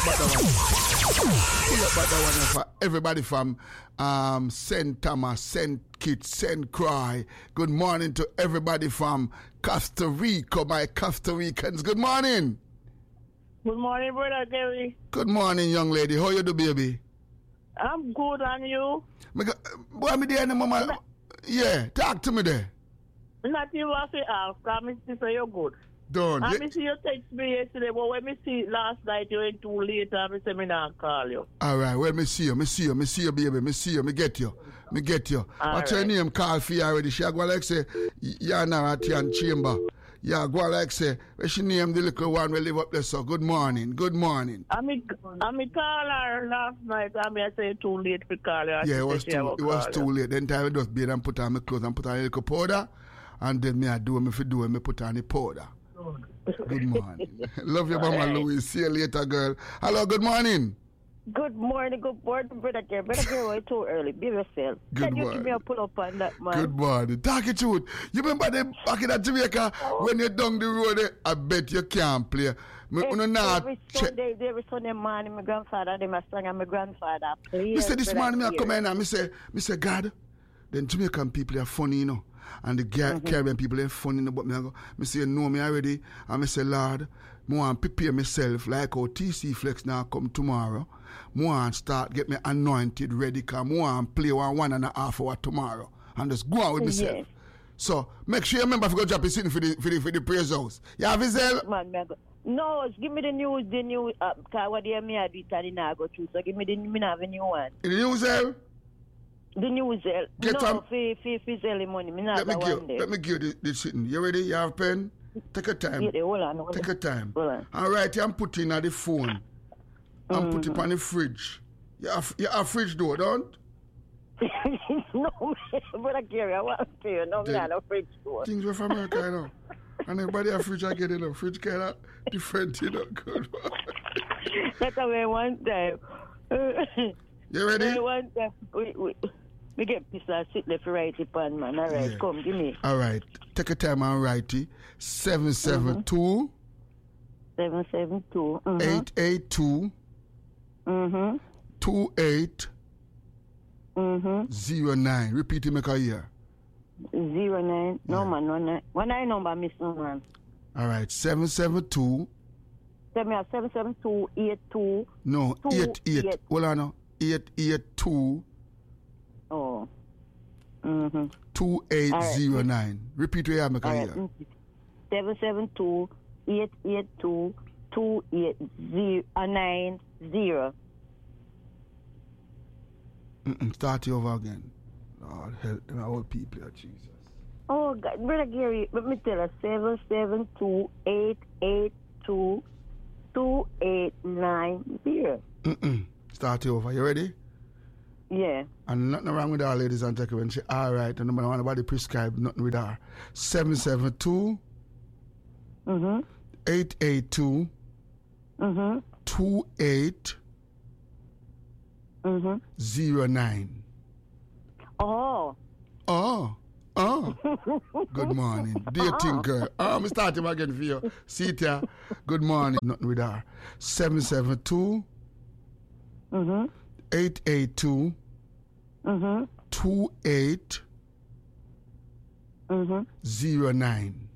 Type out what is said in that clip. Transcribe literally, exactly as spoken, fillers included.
back that one. Pull up back that one for everybody from um, Saint Thomas, Saint Kitts, Saint Croix. Good morning to everybody from Costa Rica, my Costa Ricans. Good morning. Good morning, brother Gary. Good morning, young lady. How you do, baby? I'm good, and you? Me go, boy, me there, mama. Yeah, talk to me there. Not even if you ask, I me see say you're good. Don't. I Yeah. me see you text me yesterday, but when me see last night you went too late, I me say me not call you. All right, well, me see you, me see you, me see you, baby, me see you, me get you, me get you. All What's your right. name? Call for you already. She go like say, you're not at your chamber. Yeah, go like say, where she name the little one we live up there, so good morning, good morning. I me, I me call her last night, I me I say too late to call her. Yeah, it was too, it was too late. Then time I just bathe and put on my clothes and put on a little powder, and then me I do what me fi do and me put on the powder. Good morning. Love you, Mama All right. Louise. See you later, girl. Hello, good morning. Good morning, good morning, brother Gary. Brother Gary, why too early? Be yourself. Good Can you morning. give me a pull up on that, man? Good morning. Talk it truth. You remember them back in that Jamaica when you're down the road there, I bet you can't play. Me, Every, you not every check. Sunday, every Sunday morning, my grandfather and my son and my grandfather play. Me say this brother morning, me I Gary. come in and me say, me say, God, then Jamaican people are funny, you know. And the Ga- Caribbean people are funny, you know, but me, I go, me say, you know me already. And me say, Lord, I want to prepare myself like how T C Flex now come tomorrow. I want to start get me anointed ready because I want to play one, one and a half hour tomorrow. And just go on with myself. Yes. So make sure you remember if you go drop your sitting for the, for the, for the praise house. You have his help? Man, me I go. No, give me the news, the news, uh, because what they me I do it and I go through. So give me the, me not have a new one. In the news help? The news, uh, Get no, some- for, for, for selling money. Me not Let me have give one there. let me give you the, the sitting. You ready? You have pen? Take your time. Yeah, hold on, hold Take on. your time. Hold on. All right, you put it in the phone. And put it on the fridge. You have, you have fridge door, don't? No, brother Gary, I want to tell you, no, me Then- not no fridge store. Things were from America, you know. And everybody have fridge, I get it, you know. Fridge kind of different, you know. Good. That's way one time. You ready? Way one time. We, we, we get pissed and sit there for write it on, man. All right, Yeah. come, give me. All right. Take your time and write it. seven seven two, seven seven two. Mm-hmm. eight eight two, Mm-hmm. two eight Mm-hmm. zero nine. Repeat it, make a year. Zero nine. No, Yeah. man, one nine. One nine number, miss no, man. All right. seven seven two. Tell me a seven seven two eight two. No, Two, eight eight. eight. Hold on now. eight eight two, Oh. Mm-hmm. two eight zero nine. Repeat what you have, make a All right. year. Seven seven two eight eight two two eight zero nine zero. Mm-mm, start it over again. Lord, help them old people, oh, Jesus. Oh, God, brother Gary, let me tell you, seven seven two eight eight two two eight nine zero. Mm-mm. Start it over. You ready? Yeah. And nothing wrong with our ladies and gentlemen. She all right, and no matter nobody prescribe nothing with her. seven seven two, Mm-hmm. eight eight two, Mm-hmm. two eight Mm-hmm. zero nine. Oh. Oh. Oh. Good morning. Dear Tinker. Oh, I'm starting again for you. See it here. Good morning. Nothing with her. seven seven two, Mm-hmm. eight eight two, Mm-hmm. two eight Mm-hmm. zero nine.